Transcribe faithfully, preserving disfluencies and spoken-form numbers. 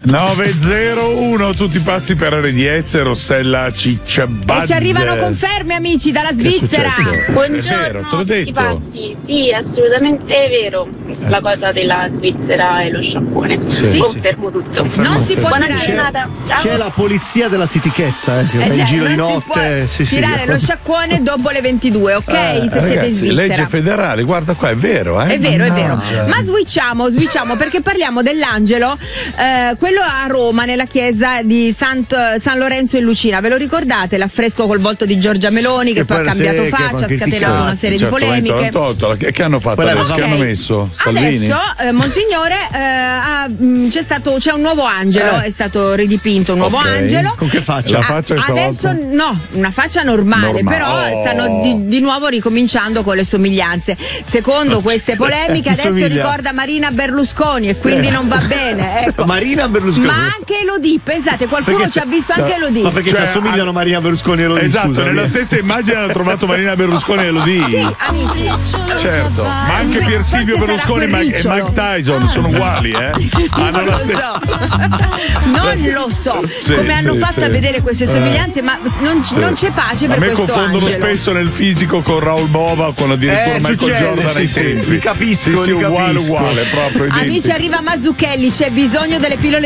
nove zero uno, tutti pazzi per R D S, Rossella Cicciabazze. E ci arrivano conferme, amici, dalla Svizzera. Buongiorno, È vero, te l'ho tutti detto. pazzi. Sì, assolutamente è vero. La cosa della Svizzera e lo sciampone. Sì. Confermo tutto. Confermo. Non si può Buona tirare. giornata. Ciao. C'è la polizia della stitichezza, eh, che va Eh, in giro non di si notte. può Sì, sì. tirare lo sciacquone dopo le ventidue, ok? Eh, Se siete in ragazzi, Svizzera. legge federale, guarda qua, è vero, eh? È vero, è vero. Mannaggia. Ma switchiamo, switchiamo perché parliamo dell'angelo, eh, quello a Roma, nella chiesa di Sant- San Lorenzo in Lucina. Ve lo ricordate? L'affresco col volto di Giorgia Meloni che, Che poi ha poi cambiato sì, che faccia, poi ha scatenato criticato. una serie Certo, di polemiche. l'hanno tolto, che, che hanno fatto Quella adesso? ok. Che hanno messo? Salvini? Adesso, eh, Monsignore, eh, ha, mh, c'è stato c'è un nuovo angelo, Eh. è stato ridipinto un nuovo Ok. angelo. Con che faccia? La faccia A- stavolta? adesso no, una faccia normale, Normale. però Oh. stanno di, di nuovo ricominciando con le somiglianze. Secondo queste polemiche, Chi adesso somiglia? ricorda Marina Berlusconi e quindi non va bene. Ecco. Marina Berlusconi. Ma anche Elodie, pensate, qualcuno Perché ci ha se- visto anche Elodie. Ma perché Cioè, si assomigliano a Marina Berlusconi e Elodie? Esatto, scusa, nella via. stessa immagine hanno trovato Marina Berlusconi e Elodie. Sì, amici. Certo, ma anche Pier Silvio Forse Berlusconi e sarà Mike, e quel Mike Tyson sono uguali, eh? Hanno Non la lo stessa. so, non lo so Sì, come hanno sì, fatto sì. a vedere queste somiglianze, ma non, c- non c'è pace A per me questo confondono angelo. spesso nel fisico con Raul Bova o con addirittura Eh, Michael succede, Jordan sì, ai sì, tempi. li capisco, Sì, sì, li uguale, capisco. uguale, proprio identico. Amici, arriva Mazzucchelli, c'è bisogno delle pillole